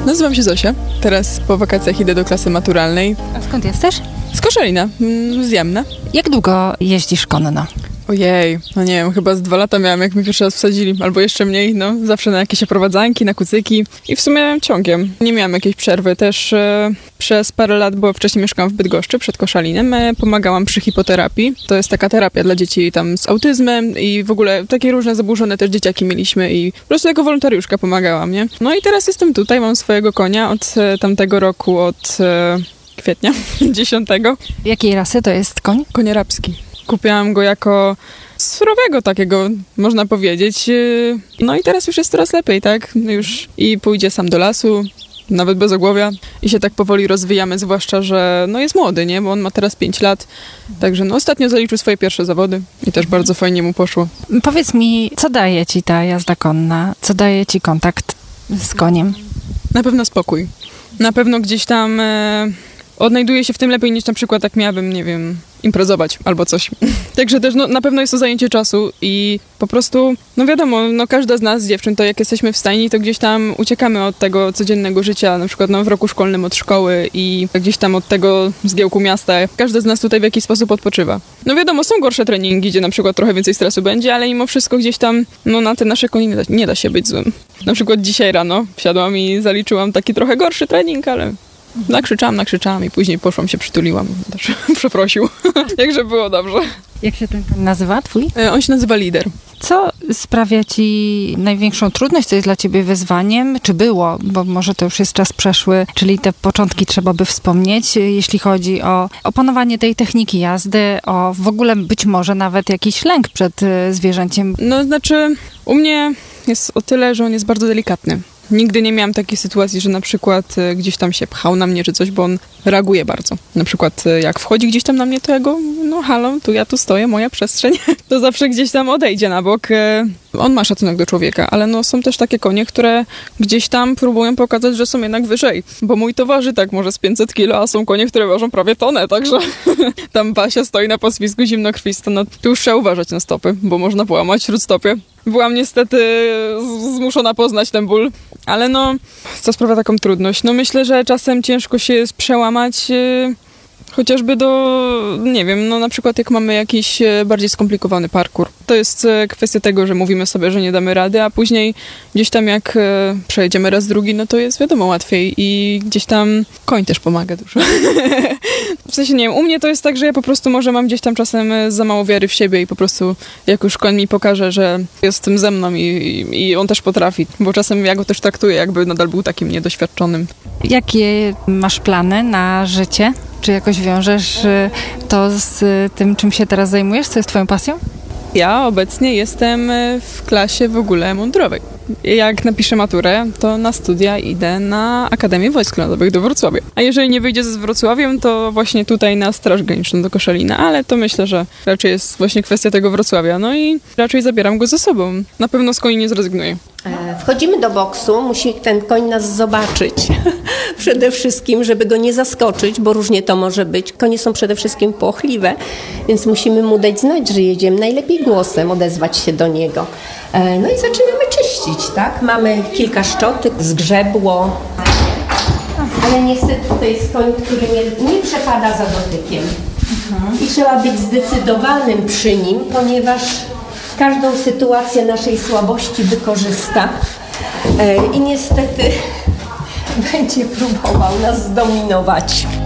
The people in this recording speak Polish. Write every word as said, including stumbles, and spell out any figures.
Nazywam się Zosia. Teraz po wakacjach idę do klasy maturalnej. A skąd jesteś? Z Koszalina, mm, z Jamna. Jak długo jeździsz konno? Ojej, no nie wiem, chyba z dwa lata miałam, jak mi pierwszy raz wsadzili, albo jeszcze mniej, no. Zawsze na jakieś oprowadzanki, na kucyki i w sumie ciągiem. Nie miałam jakiejś przerwy. Też e, przez parę lat, bo wcześniej mieszkałam w Bydgoszczy, przed Koszalinem, e, pomagałam przy hipoterapii. To jest taka terapia dla dzieci tam z autyzmem i w ogóle takie różne zaburzone też dzieciaki mieliśmy i po prostu jako wolontariuszka pomagałam, nie? No i teraz jestem tutaj, mam swojego konia od e, tamtego roku, od e, kwietnia dziesiątego. Jakiej rasy to jest koń? Koń arabski. Kupiłam go jako surowego takiego, można powiedzieć. No i teraz już jest coraz lepiej, tak? Już i pójdzie sam do lasu, nawet bez ogłowia. I się tak powoli rozwijamy, zwłaszcza, że no jest młody, nie? Bo on ma teraz pięć lat. Także no ostatnio zaliczył swoje pierwsze zawody i też bardzo fajnie mu poszło. Powiedz mi, co daje ci ta jazda konna? Co daje ci kontakt z koniem? Na pewno spokój. Na pewno gdzieś tam e, odnajduję się w tym lepiej niż na przykład jak miałabym, nie wiem, imprezować albo coś. Także też no, na pewno jest to zajęcie czasu i po prostu, no wiadomo, no każda z nas, dziewczyn, to jak jesteśmy w stajni, to gdzieś tam uciekamy od tego codziennego życia, na przykład no, w roku szkolnym od szkoły i gdzieś tam od tego zgiełku miasta. Każda z nas tutaj w jakiś sposób odpoczywa. No wiadomo, są gorsze treningi, gdzie na przykład trochę więcej stresu będzie, ale mimo wszystko gdzieś tam, no na te nasze konie nie da, nie da się być złym. Na przykład dzisiaj rano wsiadłam i zaliczyłam taki trochę gorszy trening, ale nakrzyczałam, nakrzyczałam i później poszłam się przytuliłam. Też przeprosił. Jakże było dobrze. Jak się ten koń nazywa, twój? E, On się nazywa Lider. Co sprawia ci największą trudność? Co jest dla ciebie wyzwaniem? Czy było? Bo może to już jest czas przeszły, czyli te początki trzeba by wspomnieć, jeśli chodzi o opanowanie tej techniki jazdy, o w ogóle być może nawet jakiś lęk przed y, zwierzęciem. No znaczy, u mnie jest o tyle, że on jest bardzo delikatny. Nigdy nie miałam takiej sytuacji, że na przykład e, gdzieś tam się pchał na mnie czy coś, bo on reaguje bardzo. Na przykład e, jak wchodzi gdzieś tam na mnie, to ja go, no halo, tu ja tu stoję, moja przestrzeń. To zawsze gdzieś tam odejdzie na bok. E, on ma szacunek do człowieka, ale no są też takie konie, które gdzieś tam próbują pokazać, że są jednak wyżej. Bo mój to waży tak może z pięćset kilo, a są konie, które ważą prawie tonę, także tam Basia stoi na paswisku zimnokrwista. No tu już trzeba uważać na stopy, bo można połamać śródstopie. Byłam niestety zmuszona poznać ten ból, ale no, co sprawia taką trudność? No myślę, że czasem ciężko się jest przełamać yy, chociażby do, nie wiem, no na przykład jak mamy jakiś bardziej skomplikowany parkour. To jest kwestia tego, że mówimy sobie, że nie damy rady, a później gdzieś tam jak yy, przejedziemy raz drugi, no to jest wiadomo łatwiej i gdzieś tam koń też pomaga dużo. W sensie, nie wiem, u mnie to jest tak, że ja po prostu może mam gdzieś tam czasem za mało wiary w siebie i po prostu jak już koń mi pokaże, że jest tym ze mną i, i, i on też potrafi, bo czasem ja go też traktuję, jakby nadal był takim niedoświadczonym. Jakie masz plany na życie? Czy jakoś wiążesz to z tym, czym się teraz zajmujesz? Co jest twoją pasją? Ja obecnie jestem w klasie w ogóle mundurowej. Jak napiszę maturę, to na studia idę na Akademię Wojsk Lądowych do Wrocławia. A jeżeli nie wyjdzie z Wrocławiem, to właśnie tutaj na Straż Graniczną do Koszalina, ale to myślę, że raczej jest właśnie kwestia tego Wrocławia. No i raczej zabieram go ze sobą. Na pewno z koni nie zrezygnuję. Wchodzimy do boksu, musi ten koń nas zobaczyć. Przede wszystkim, żeby go nie zaskoczyć, bo różnie to może być. Konie są przede wszystkim płochliwe, więc musimy mu dać znać, że jedziemy. Najlepiej głosem odezwać się do niego. No i zaczynamy czyścić, tak? Mamy kilka szczotek, zgrzebło, ale niestety to jest koń, który nie, nie przepada za dotykiem. I trzeba być zdecydowanym przy nim, ponieważ każdą sytuację naszej słabości wykorzysta i niestety będzie próbował nas zdominować.